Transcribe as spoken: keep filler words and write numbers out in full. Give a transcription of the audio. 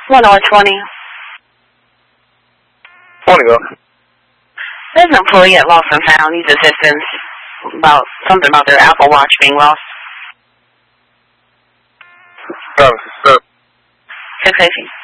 one hour twenty. Morning, girl. There's an employee at Lost and Found. Needs assistance about something about their Apple Watch being lost. Um, so, six eighty.